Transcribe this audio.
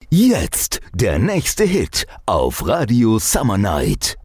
Jetzt der nächste Hit auf Radio Summer Night.